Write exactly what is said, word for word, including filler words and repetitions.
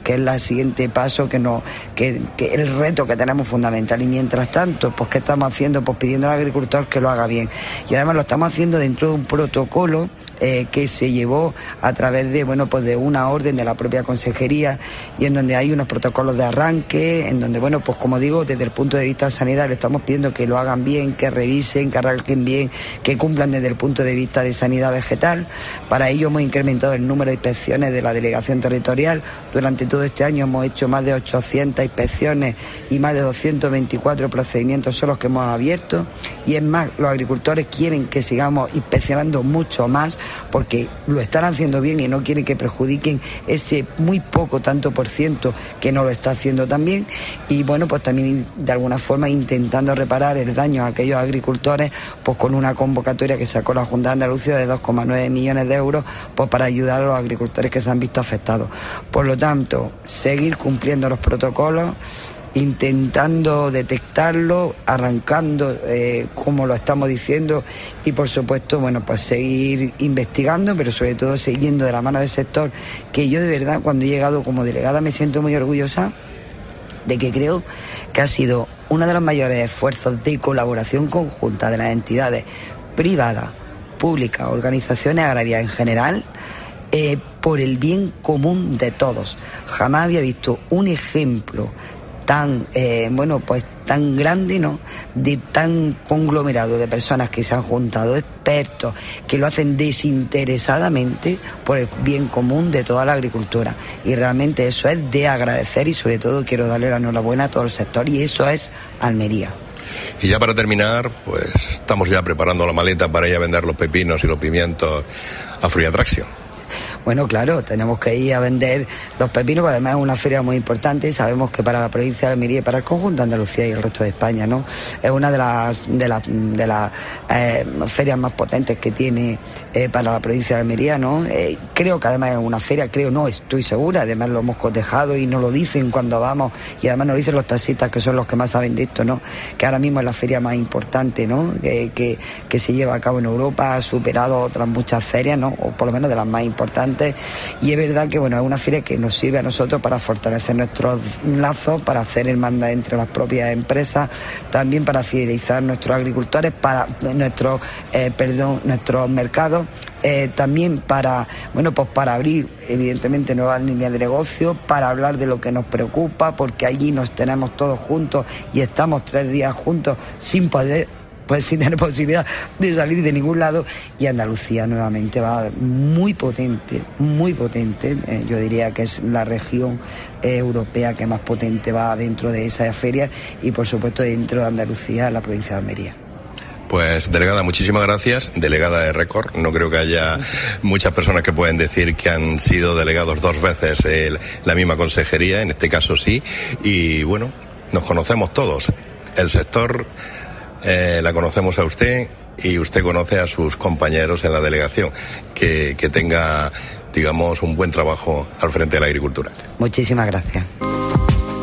que es el siguiente paso, que, no, que, que el reto que tenemos fundamental. Y mientras tanto, pues ¿qué estamos haciendo? Pues pidiendo al agricultor que lo haga bien. Y además lo estamos haciendo dentro de un protocolo eh, que se llevó a través de, bueno, pues de una orden de la propia consejería, y en donde hay unos protocolos de arranque, en donde, bueno, pues como digo, desde el punto de vista sanidad le estamos pidiendo que lo hagan bien, que revisen, que arranquen bien, que cumplan desde el punto de vista de sanidad vegetal. Para ello hemos incrementado el número de inspecciones de la delegación territorial. Durante todo este año hemos hecho más de ochocientas inspecciones y más de doscientos veinticuatro procedimientos son los que hemos abierto, y es más, los agricultores quieren que sigamos inspeccionando mucho más porque lo están haciendo bien y no quieren que perjudiquen ese muy poco tanto por ciento que no lo está haciendo tan bien. Y bueno, pues también de alguna forma intentando reparar el daño a aquellos agricultores, pues con una convocatoria que sacó la Junta de Andalucía de dos coma nueve millones de euros, pues para ayudar a los agricultores que se han visto afectados. Por lo tanto, seguir cumpliendo los protocolos, intentando detectarlo, arrancando eh, como lo estamos diciendo, y por supuesto, bueno, pues seguir investigando, pero sobre todo siguiendo de la mano del sector, que yo de verdad cuando he llegado como delegada me siento muy orgullosa de que creo que ha sido uno de los mayores esfuerzos de colaboración conjunta de las entidades privadas, públicas, organizaciones agrarias en general, eh, por el bien común de todos. Jamás había visto un ejemplo tan, eh, bueno, pues tan grande, ¿no?, de tan conglomerado de personas que se han juntado, expertos, que lo hacen desinteresadamente por el bien común de toda la agricultura. Y realmente eso es de agradecer, y sobre todo quiero darle la enhorabuena a todo el sector, y eso es Almería. Y ya para terminar, pues estamos ya preparando la maleta para ir a vender los pepinos y los pimientos a Fruitatraction. Bueno, claro, tenemos que ir a vender los pepinos, porque además es una feria muy importante, y sabemos que para la provincia de Almería y para el conjunto de Andalucía y el resto de España, ¿no?, es una de las de las de las eh, ferias más potentes que tiene eh, para la provincia de Almería, ¿no? Eh, creo que además es una feria, creo, no, estoy segura, además lo hemos cotejado y nos lo dicen cuando vamos, y además nos lo dicen los taxistas, que son los que más saben de esto, ¿no?, que ahora mismo es la feria más importante, ¿no?, que, que, que se lleva a cabo en Europa, ha superado otras muchas ferias, ¿no?, o por lo menos de las más importantes. Y es verdad que, bueno, es una feria que nos sirve a nosotros para fortalecer nuestros lazos, para hacer hermandad entre las propias empresas, también para fidelizar a nuestros agricultores, para nuestros, eh, perdón, nuestros mercados, eh, también para, bueno, pues para abrir evidentemente nuevas líneas de negocio, para hablar de lo que nos preocupa, porque allí nos tenemos todos juntos y estamos tres días juntos sin poder, pues sin tener posibilidad de salir de ningún lado. Y Andalucía nuevamente va muy potente, muy potente, eh, yo diría que es la región eh, europea que más potente va dentro de esa feria, y por supuesto dentro de Andalucía, la provincia de Almería. Pues, delegada, muchísimas gracias, delegada de récord. No creo que haya muchas personas que pueden decir que han sido delegados dos veces en la misma consejería, en este caso sí, y bueno, nos conocemos todos. El sector Eh, la conocemos a usted y usted conoce a sus compañeros en la delegación. Que, que tenga, digamos, un buen trabajo al frente de la agricultura. Muchísimas gracias.